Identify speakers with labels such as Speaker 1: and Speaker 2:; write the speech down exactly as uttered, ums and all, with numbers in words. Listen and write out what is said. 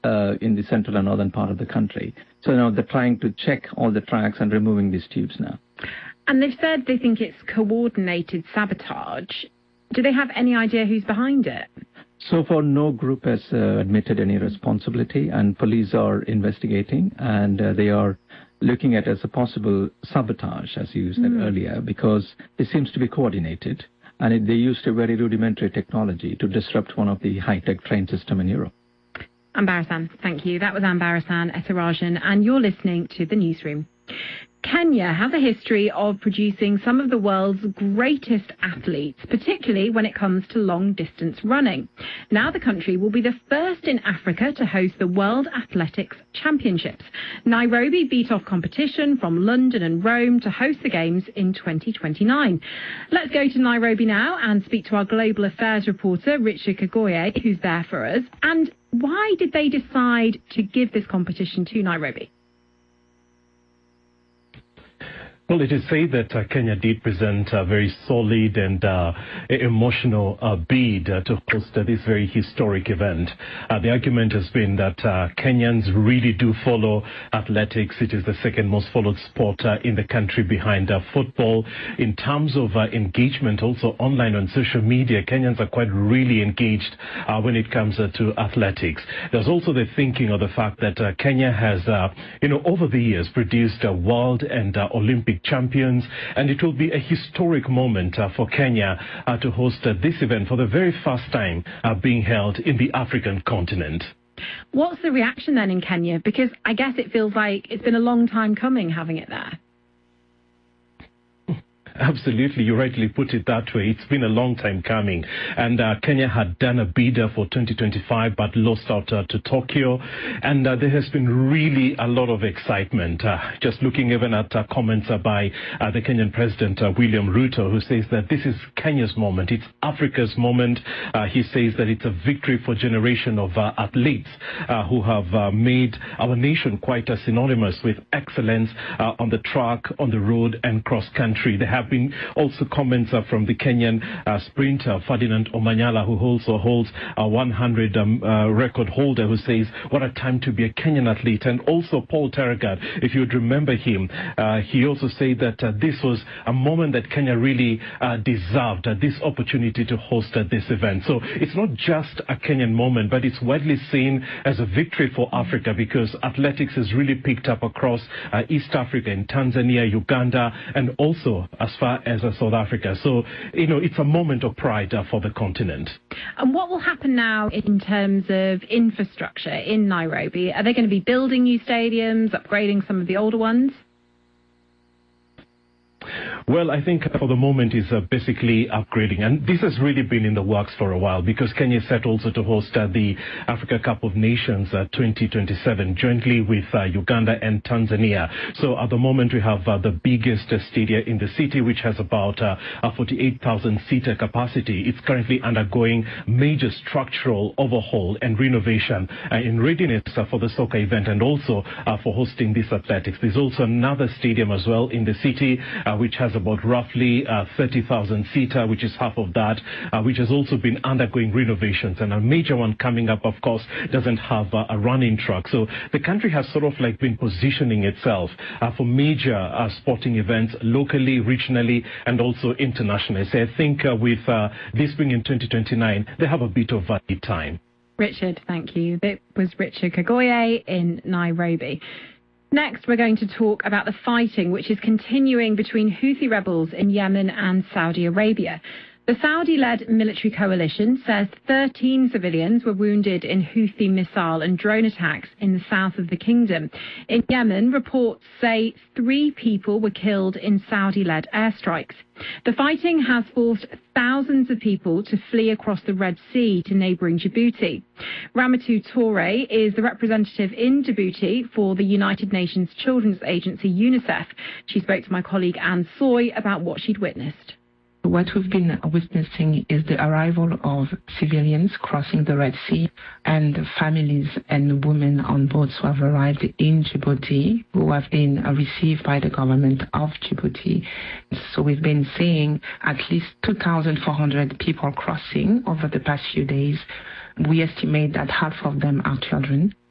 Speaker 1: uh, in the central and northern part of the country. So now they're trying to check all the tracks and removing these tubes now.
Speaker 2: And they've said they think it's coordinated sabotage. Do they have any idea who's behind it?
Speaker 1: So far, no group has uh, admitted any responsibility, and police are investigating, and uh, they are looking at it as a possible sabotage, as you said mm. earlier, because it seems to be coordinated, and it, they used a very rudimentary technology to disrupt one of the high-tech train system in Europe.
Speaker 2: Anbar Hassan, thank you. That was Anbar Hassan Ethirajan, and you're listening to The Newsroom. Kenya has a history of producing some of the world's greatest athletes, particularly when it comes to long-distance running. Now the country will be the first in Africa to host the World Athletics Championships. Nairobi beat off competition from London and Rome to host the Games in twenty twenty-nine. Let's go to Nairobi now and speak to our global affairs reporter, Richard Kagoye, who's there for us. And why did they decide to give this competition to Nairobi?
Speaker 3: Well, it is said that uh, Kenya did present a very solid and uh, emotional uh, bid uh, to host uh, this very historic event. Uh, the argument has been that uh, Kenyans really do follow athletics. It is the second most followed sport uh, in the country behind uh, football. In terms of uh, engagement, also online on social media, Kenyans are quite really engaged uh, when it comes uh, to athletics. There's also the thinking of the fact that uh, Kenya has, uh, you know, over the years produced uh, world and uh, Olympic champions, and it will be a historic moment uh, for Kenya uh, to host uh, this event for the very first time uh, being held in the African continent.
Speaker 2: What's the reaction then in Kenya? Because I guess it feels like it's been a long time coming having it there.
Speaker 3: Absolutely, you rightly put it that way. It's been a long time coming. And uh, Kenya had done a bid for twenty twenty-five but lost out uh, to Tokyo. And uh, there has been really a lot of excitement. Uh, just looking even at uh, comments uh, by uh, the Kenyan President, uh, William Ruto, who says that this is Kenya's moment. It's Africa's moment. Uh, he says that it's a victory for a generation of uh, athletes uh, who have uh, made our nation quite uh, synonymous with excellence uh, on the track, on the road, and cross-country. They have been also comments uh, from the Kenyan uh, sprinter Ferdinand Omanyala, who also holds a one hundred um, uh, record holder, who says, what a time to be a Kenyan athlete. And also Paul Terragat, if you would remember him, uh, he also said that uh, this was a moment that Kenya really uh, deserved, uh, this opportunity to host uh, this event. So it's not just a Kenyan moment, but it's widely seen as a victory for Africa, because athletics has really picked up across uh, East Africa, in Tanzania, Uganda, and also as far as uh, South Africa. So, you know, it's a moment of pride uh, for the continent.
Speaker 2: And what will happen now in terms of infrastructure in Nairobi? Are they going to be building new stadiums, upgrading some of the older ones?
Speaker 3: Well, I think for the moment is uh, basically upgrading. And this has really been in the works for a while, because Kenya is set also to host uh, the Africa Cup of Nations uh, twenty twenty-seven jointly with uh, Uganda and Tanzania. So at the moment we have uh, the biggest uh, stadium in the city, which has about uh, a forty-eight thousand seater capacity. It's currently undergoing major structural overhaul and renovation uh, in readiness uh, for the soccer event, and also uh, for hosting this athletics. There's also another stadium as well in the city, uh, which has about roughly uh, thirty thousand seater, which is half of that, uh, which has also been undergoing renovations. And a major one coming up, of course, doesn't have uh, a running track. So the country has sort of like been positioning itself uh, for major uh, sporting events locally, regionally, and also internationally. So I think uh, with uh, this being in twenty twenty-nine, they have a bit of uh, time.
Speaker 2: Richard, thank you. That was Richard Kagoye in Nairobi. Next, we're going to talk about the fighting which is continuing between Houthi rebels in Yemen and Saudi Arabia. The Saudi-led military coalition says thirteen civilians were wounded in Houthi missile and drone attacks in the south of the kingdom. In Yemen, reports say three people were killed in Saudi-led airstrikes. The fighting has forced thousands of people to flee across the Red Sea to neighbouring Djibouti. Ramatu Toure is the representative in Djibouti for the United Nations Children's Agency, UNICEF. She spoke to my colleague Anne Soy about what she'd witnessed.
Speaker 4: What we've been witnessing is the arrival of civilians crossing the Red Sea, and families and women on boats who have arrived in Djibouti, who have been received by the government of Djibouti. So we've been seeing at least two thousand four hundred people crossing over the past few days. We estimate that half of them are children.